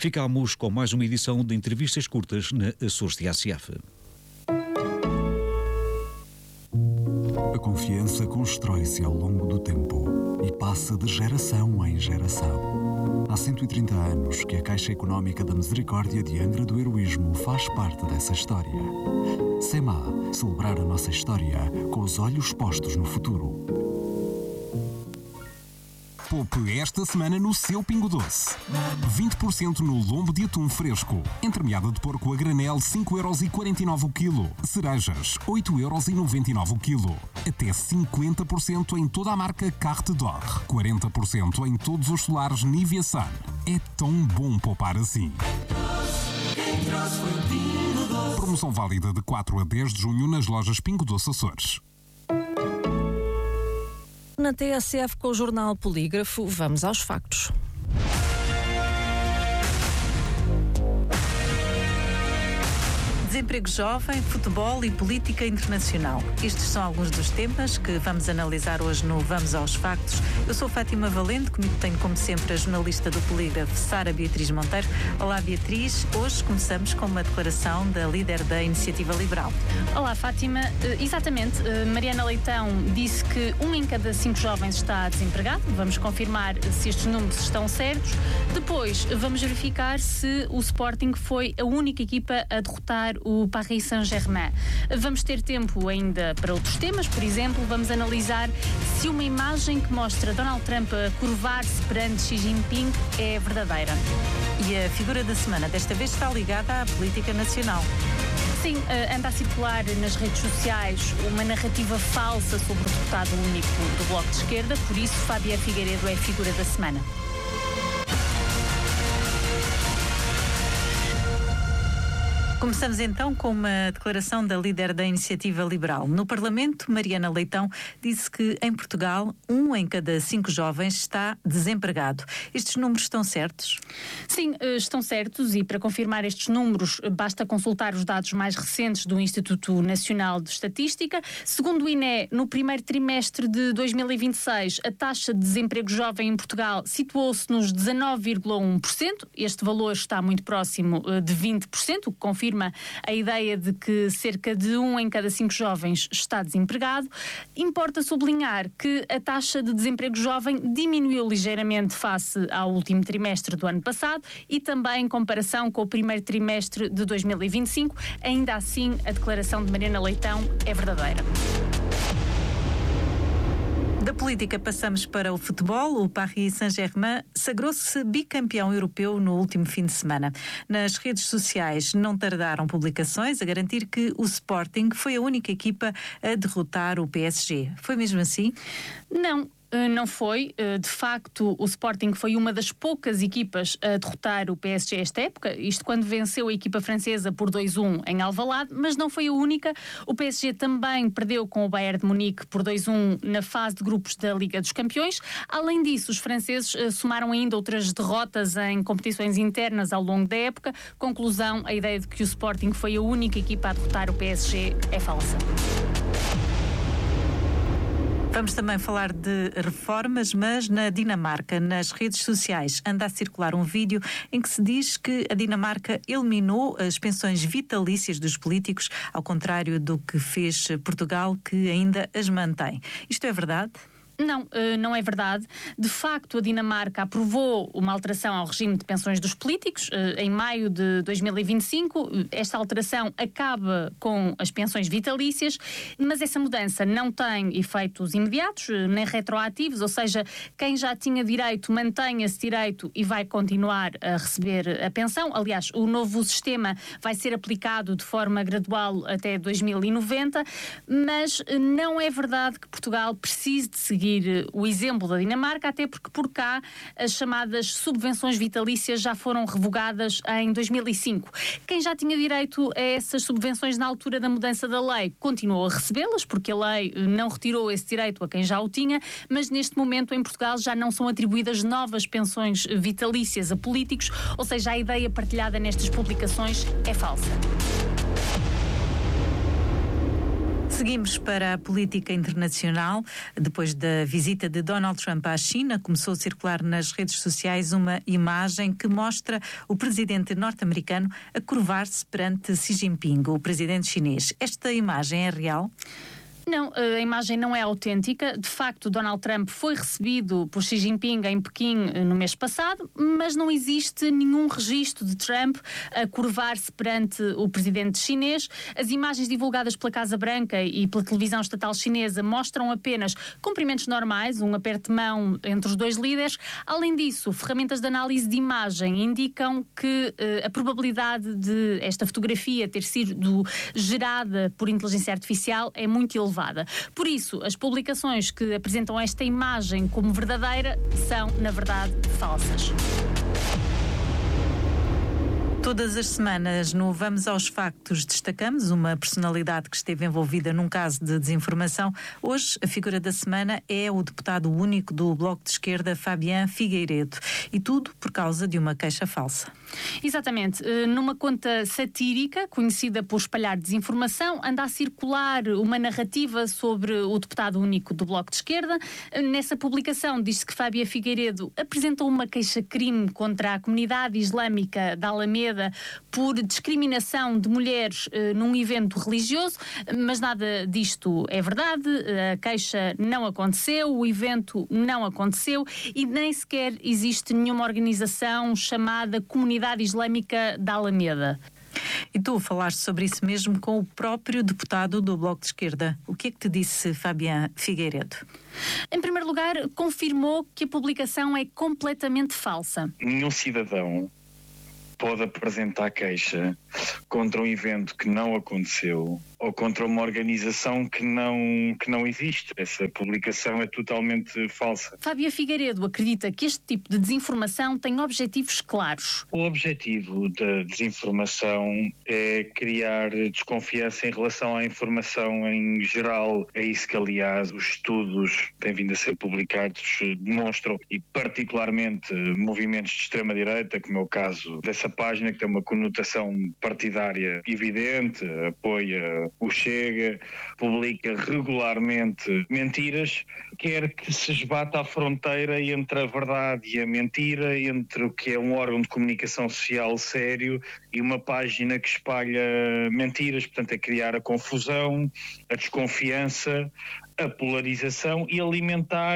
Ficamos com mais uma edição de entrevistas curtas na Açores TSF. A confiança constrói-se ao longo do tempo e passa de geração em geração. Há 130 anos que a Caixa Económica da Misericórdia de Angra do Heroísmo faz parte dessa história. SEMA, celebrar a nossa história com os olhos postos no futuro. Poupe esta semana no seu Pingo Doce. 20% no lombo de atum fresco. Entremeada de porco a granel, 5,49€ o quilo. Cerejas, 8,99€ o quilo. Até 50% em toda a marca Carte d'Or. 40% em todos os solares Nivea Sun. É tão bom poupar assim. Promoção válida de 4 a 10 de junho nas lojas Pingo Doce Açores. Na TSF com o Jornal Polígrafo, vamos aos factos. Desemprego jovem, futebol e política internacional. Estes são alguns dos temas que vamos analisar hoje no Vamos aos Factos. Eu sou Fátima Valente, comigo tenho como sempre a jornalista do Polígrafo, Sara Beatriz Monteiro. Olá Beatriz, hoje começamos com uma declaração da líder da Iniciativa Liberal. Olá Fátima, exatamente, Mariana Leitão disse que 1 em cada 5 jovens está desempregado. Vamos confirmar se estes números estão certos. Depois vamos verificar se o Sporting foi a única equipa a derrotar o Paris Saint-Germain. Vamos ter tempo ainda para outros temas, por exemplo, vamos analisar se uma imagem que mostra Donald Trump a curvar-se perante Xi Jinping é verdadeira. E a figura da semana desta vez está ligada à política nacional. Sim, anda a circular nas redes sociais uma narrativa falsa sobre o deputado único do Bloco de Esquerda, por isso Fábio Figueiredo é a figura da semana. Começamos então com uma declaração da líder da Iniciativa Liberal. No Parlamento, Mariana Leitão disse que em Portugal 1 em cada 5 jovens está desempregado. Estes números estão certos? Sim, estão certos e para confirmar estes números basta consultar os dados mais recentes do Instituto Nacional de Estatística. Segundo o INE, no primeiro trimestre de 2026, a taxa de desemprego jovem em Portugal situou-se nos 19,1%. Este valor está muito próximo de 20%, o que confirma a ideia de que cerca de 1 em cada 5 jovens está desempregado. Importa sublinhar que a taxa de desemprego jovem diminuiu ligeiramente face ao último trimestre do ano passado e também em comparação com o primeiro trimestre de 2025. Ainda assim, a declaração de Mariana Leitão é verdadeira. Da política passamos para o futebol. O Paris Saint-Germain sagrou-se bicampeão europeu no último fim de semana. Nas redes sociais não tardaram publicações a garantir que o Sporting foi a única equipa a derrotar o PSG. Foi mesmo assim? Não foi. De facto, o Sporting foi uma das poucas equipas a derrotar o PSG esta época, isto quando venceu a equipa francesa por 2-1 em Alvalade, mas não foi a única. O PSG também perdeu com o Bayern de Munique por 2-1 na fase de grupos da Liga dos Campeões. Além disso, os franceses somaram ainda outras derrotas em competições internas ao longo da época. Conclusão, a ideia de que o Sporting foi a única equipa a derrotar o PSG é falsa. Vamos também falar de reformas, mas na Dinamarca, nas redes sociais, anda a circular um vídeo em que se diz que a Dinamarca eliminou as pensões vitalícias dos políticos, ao contrário do que fez Portugal, que ainda as mantém. Isto é verdade? Não, não é verdade. De facto, a Dinamarca aprovou uma alteração ao regime de pensões dos políticos em maio de 2025. Esta alteração acaba com as pensões vitalícias, mas essa mudança não tem efeitos imediatos nem retroativos, ou seja, quem já tinha direito mantém esse direito e vai continuar a receber a pensão. Aliás, o novo sistema vai ser aplicado de forma gradual até 2090, mas não é verdade que Portugal precise de seguir o exemplo da Dinamarca, até porque por cá as chamadas subvenções vitalícias já foram revogadas em 2005. Quem já tinha direito a essas subvenções na altura da mudança da lei continuou a recebê-las, porque a lei não retirou esse direito a quem já o tinha, mas neste momento em Portugal já não são atribuídas novas pensões vitalícias a políticos, ou seja, a ideia partilhada nestas publicações é falsa. Seguimos para a política internacional. Depois da visita de Donald Trump à China, começou a circular nas redes sociais uma imagem que mostra o presidente norte-americano a curvar-se perante Xi Jinping, o presidente chinês. Esta imagem é real? Não, a imagem não é autêntica. De facto, Donald Trump foi recebido por Xi Jinping em Pequim no mês passado, mas não existe nenhum registro de Trump a curvar-se perante o presidente chinês. As imagens divulgadas pela Casa Branca e pela televisão estatal chinesa mostram apenas cumprimentos normais, um aperto de mão entre os dois líderes. Além disso, ferramentas de análise de imagem indicam que a probabilidade de esta fotografia ter sido gerada por inteligência artificial é muito elevada. Por isso, as publicações que apresentam esta imagem como verdadeira são, na verdade, falsas. Todas as semanas, no Vamos aos Factos, destacamos uma personalidade que esteve envolvida num caso de desinformação. Hoje, a figura da semana é o deputado único do Bloco de Esquerda, Fabián Figueiredo. E tudo por causa de uma queixa falsa. Exatamente. Numa conta satírica, conhecida por espalhar desinformação, anda a circular uma narrativa sobre o deputado único do Bloco de Esquerda. Nessa publicação diz-se que Fabián Figueiredo apresentou uma queixa-crime contra a comunidade islâmica da Alameda por discriminação de mulheres num evento religioso, mas nada disto é verdade. A queixa não aconteceu, o evento não aconteceu e nem sequer existe nenhuma organização chamada Comunidade Islâmica da Alameda. E tu falaste sobre isso mesmo com o próprio deputado do Bloco de Esquerda. O que é que te disse Fabián Figueiredo? Em primeiro lugar, confirmou que a publicação é completamente falsa. Nenhum cidadão pode apresentar queixa contra um evento que não aconteceu ou contra uma organização que não existe. Essa publicação é totalmente falsa. Fabián Figueiredo acredita que este tipo de desinformação tem objetivos claros. O objetivo da desinformação é criar desconfiança em relação à informação em geral. É isso que, aliás, os estudos que têm vindo a ser publicados demonstram, e particularmente movimentos de extrema-direita, como é o caso dessa página, que tem uma conotação partidária evidente, apoia o Chega, publica regularmente mentiras, quer que se esbata a fronteira entre a verdade e a mentira, entre o que é um órgão de comunicação social sério e uma página que espalha mentiras. Portanto, é criar a confusão, a desconfiança, a polarização e alimentar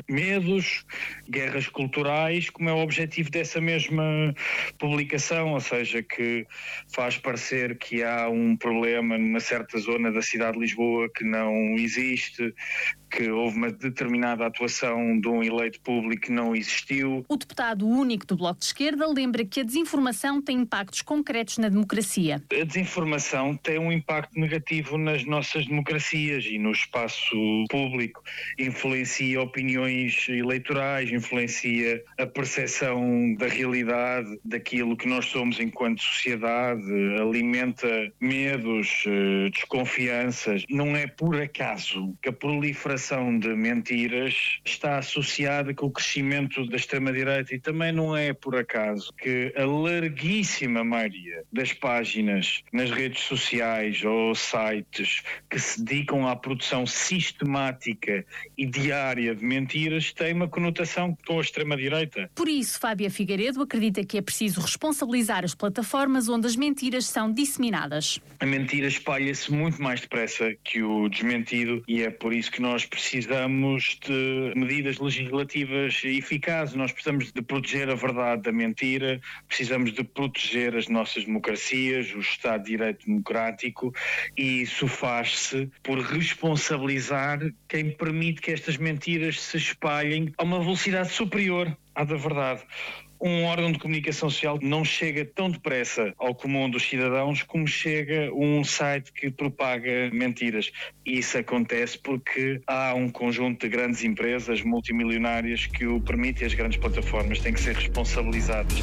medos, guerras culturais, como é o objetivo dessa mesma publicação, ou seja, que faz parecer que há um problema numa certa zona da cidade de Lisboa que não existe, que houve uma determinada atuação de um eleito público que não existiu. O deputado único do Bloco de Esquerda lembra que a desinformação tem impactos concretos na democracia. A desinformação tem um impacto negativo nas nossas democracias e no espaço público. Influencia opiniões eleitorais, influencia a percepção da realidade, daquilo que nós somos enquanto sociedade, alimenta medos, desconfianças. Não é por acaso que a proliferação de mentiras está associada com o crescimento da extrema-direita, e também não é por acaso que a larguíssima maioria das páginas nas redes sociais ou sites que se dedicam à produção sistemática e diária de mentiras têm uma conotação com a extrema-direita. Por isso, Fabián Figueiredo acredita que é preciso responsabilizar as plataformas onde as mentiras são disseminadas. A mentira espalha-se muito mais depressa que o desmentido, e é por isso que nós precisamos de medidas legislativas eficazes. Nós precisamos de proteger a verdade da mentira, precisamos de proteger as nossas democracias, o Estado de Direito democrático, e isso faz-se por responsabilizar quem permite que estas mentiras se espalhem a uma velocidade superior à da verdade. Um órgão de comunicação social não chega tão depressa ao comum dos cidadãos como chega um site que propaga mentiras. E isso acontece porque há um conjunto de grandes empresas multimilionárias que o permitem, e as grandes plataformas têm que ser responsabilizadas.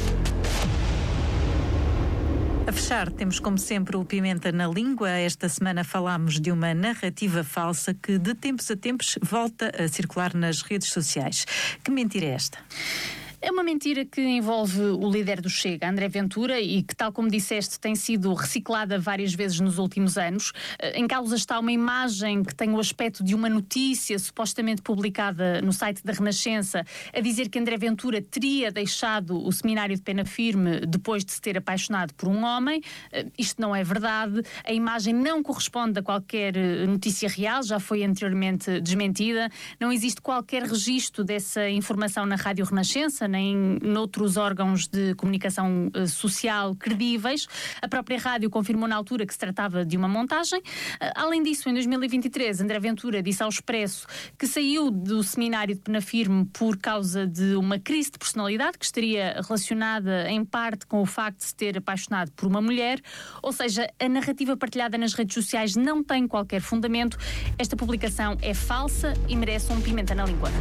A fechar, temos como sempre o Pimenta na Língua. Esta semana falámos de uma narrativa falsa que de tempos a tempos volta a circular nas redes sociais. Que mentira é esta? É uma mentira que envolve o líder do Chega, André Ventura, e que, tal como disseste, tem sido reciclada várias vezes nos últimos anos. Em causa está uma imagem que tem o aspecto de uma notícia supostamente publicada no site da Renascença, a dizer que André Ventura teria deixado o seminário de pena firme depois de se ter apaixonado por um homem. Isto não é verdade. A imagem não corresponde a qualquer notícia real, já foi anteriormente desmentida. Não existe qualquer registro dessa informação na Rádio Renascença, nem noutros órgãos de comunicação social credíveis. A própria rádio confirmou na altura que se tratava de uma montagem. Além disso, em 2023, André Ventura disse ao Expresso que saiu do seminário de pena firme por causa de uma crise de personalidade que estaria relacionada em parte com o facto de se ter apaixonado por uma mulher. Ou seja, a narrativa partilhada nas redes sociais não tem qualquer fundamento. Esta publicação é falsa e merece um pimenta na língua.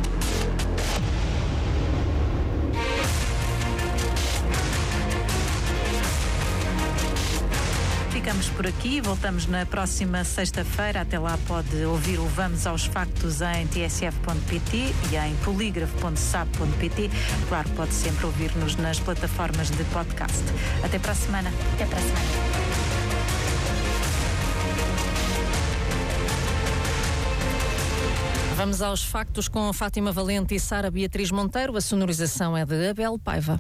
Ficamos por aqui, voltamos na próxima sexta-feira. Até lá pode ouvir o Vamos aos Factos em tsf.pt e em polígrafo.sap.pt. Claro, pode sempre ouvir-nos nas plataformas de podcast. Até para a semana. Até para a semana. Vamos aos factos com Fátima Valente e Sara Beatriz Monteiro. A sonorização é de Abel Paiva.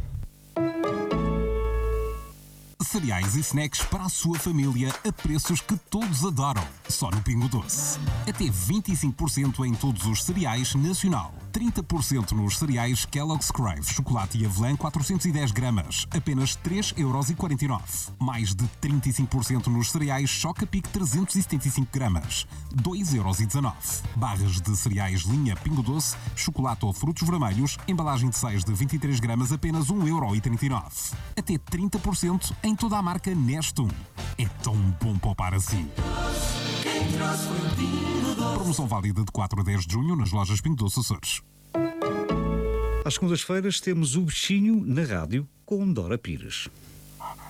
Cereais e snacks para a sua família a preços que todos adoram. Só no Pingo Doce. Até 25% em todos os cereais nacional. 30% nos cereais Kellogg's Crave, chocolate e avelã 410 gramas. Apenas 3,49€. Mais de 35% nos cereais Choca-Pic 375 gramas. 2,19€. Barras de cereais linha Pingo Doce, chocolate ou frutos vermelhos, embalagem de 6 de 23 gramas, apenas 1,39€. Até 30% em toda a marca Nestum. É tão bom poupar assim. Promoção válida de 4 a 10 de junho nas lojas Pingo Doce Açores. Às segundas-feiras temos o Bichinho na rádio com Dora Pires.